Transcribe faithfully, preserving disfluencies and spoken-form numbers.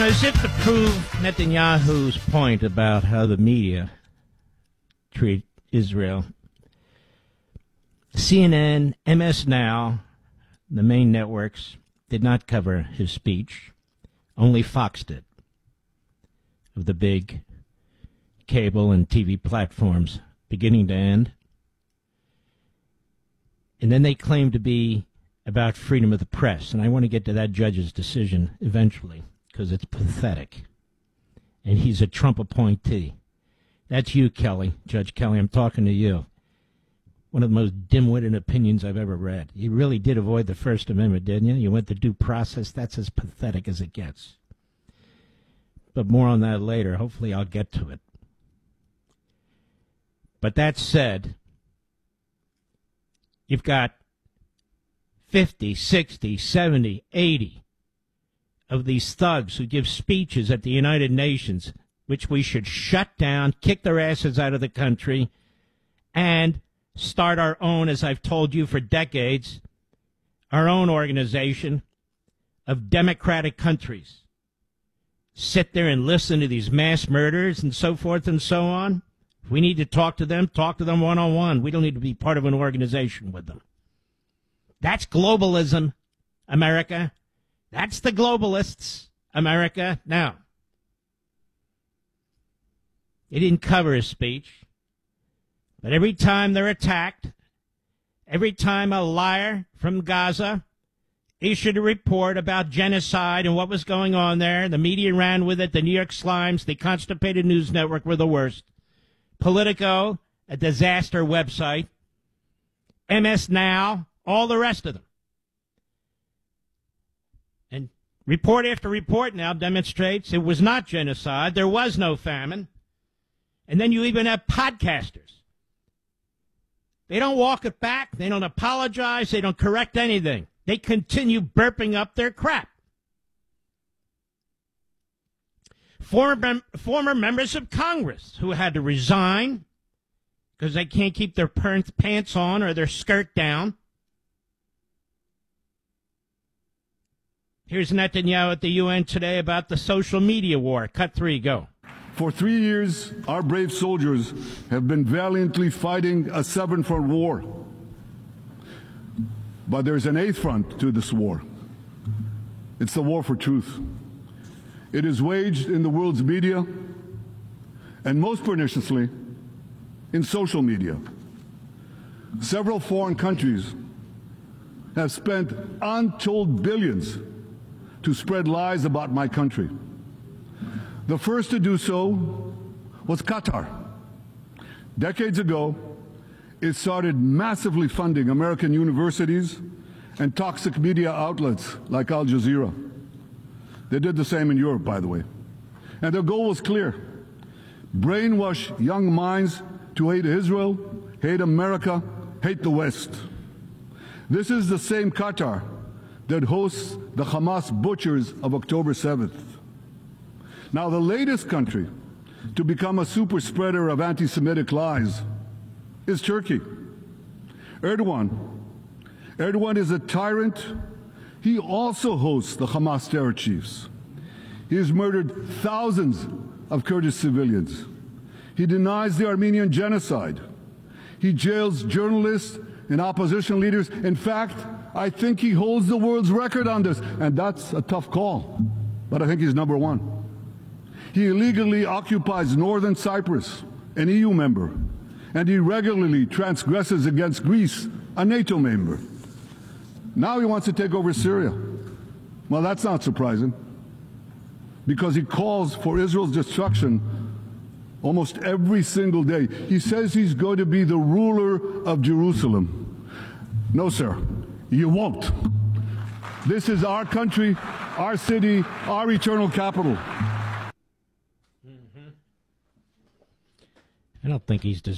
as if to prove Netanyahu's point about how the media treat Israel, C N N, M S Now, the main networks, did not cover his speech. Only Fox did, of the big cable and T V platforms, beginning to end. And then they claim to be about freedom of the press. And I want to get to that judge's decision eventually, because it's pathetic. And he's a Trump appointee. That's you, Kelly. Judge Kelly, I'm talking to you. One of the most dim-witted opinions I've ever read. You really did avoid the First Amendment, didn't you? You went to due process. That's as pathetic as it gets. But more on that later. Hopefully I'll get to it. But that said, you've got fifty, sixty, seventy, eighty of these thugs who give speeches at the United Nations, which we should shut down, kick their asses out of the country, and start our own, as I've told you for decades, our own organization of democratic countries. Sit there and listen to these mass murders and so forth and so on. If we need to talk to them, talk to them one-on-one. We don't need to be part of an organization with them. That's globalism, America. That's the globalists, America. Now, he didn't cover his speech, but every time they're attacked, every time a liar from Gaza issued a report about genocide and what was going on there, the media ran with it. The New York Slimes, the Constipated News Network were the worst. Politico, a disaster website. M S Now, all the rest of them. And report after report now demonstrates it was not genocide. There was no famine. And then you even have podcasters. They don't walk it back. They don't apologize. They don't correct anything. They continue burping up their crap. Former, mem- former members of Congress who had to resign because they can't keep their pants on or their skirt down. Here's Netanyahu at the U N today about the social media war. Cut three, go. For three years, our brave soldiers have been valiantly fighting a seven-front war. But there's an eighth front to this war. It's the war for truth. It is waged in the world's media, and most perniciously, in social media. Several foreign countries have spent untold billions to spread lies about my country. The first to do so was Qatar. Decades ago, it started massively funding American universities and toxic media outlets like Al Jazeera. They did the same in Europe, by the way. And their goal was clear: brainwash young minds to hate Israel, hate America, hate the West. This is the same Qatar that hosts the Hamas butchers of October seventh. Now, the latest country to become a super spreader of anti-Semitic lies is Turkey. Erdogan. Erdogan is a tyrant. He also hosts the Hamas terror chiefs. He has murdered thousands of Kurdish civilians. He denies the Armenian genocide. He jails journalists and opposition leaders. In fact, I think he holds the world's record on this, and that's a tough call, but I think he's number one. He illegally occupies northern Cyprus, an E U member, and he regularly transgresses against Greece, a NATO member. Now he wants to take over Syria. Well, that's not surprising, because he calls for Israel's destruction almost every single day. He says he's going to be the ruler of Jerusalem. No, sir, you won't. This is our country, our city, our eternal capital. I don't think he's